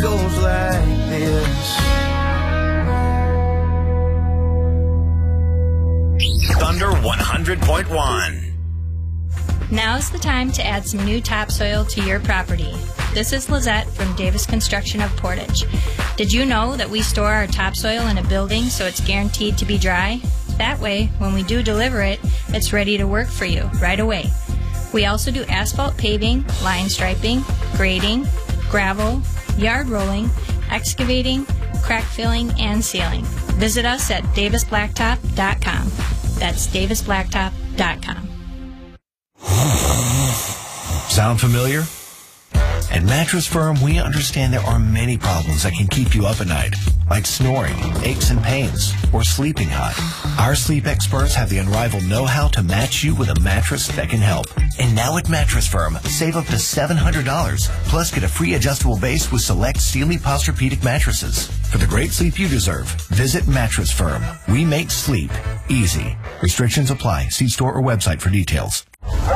goes like this. Thunder 100.1. Now's the time to add some new topsoil to your property. This is Lizette from Davis Construction of Portage. Did you know that we store our topsoil in a building so it's guaranteed to be dry? That way, when we do deliver it, it's ready to work for you right away. We also do asphalt paving, line striping, grading, gravel, yard rolling, excavating, crack filling, and sealing. Visit us at davisblacktop.com. That's davisblacktop.com. Sound familiar? At Mattress Firm, we understand there are many problems that can keep you up at night, like snoring, aches and pains, or sleeping hot. Our sleep experts have the unrivaled know-how to match you with a mattress that can help. And now at Mattress Firm, save up to $700, plus get a free adjustable base with select Sealy Posturepedic mattresses. For the great sleep you deserve, visit Mattress Firm. We make sleep easy. Restrictions apply. See store or website for details.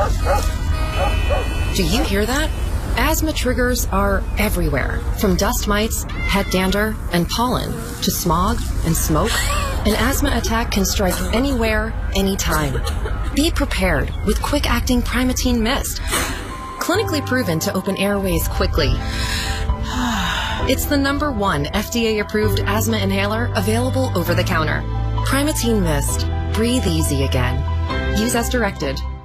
Do you hear that? Asthma triggers are everywhere, from dust mites, head dander, and pollen, to smog and smoke. An asthma attack can strike anywhere, anytime. Be prepared with quick-acting Primatene Mist. Clinically proven to open airways quickly. It's the #1 FDA-approved asthma inhaler available over the counter. Primatene Mist. Breathe easy again. Use as directed.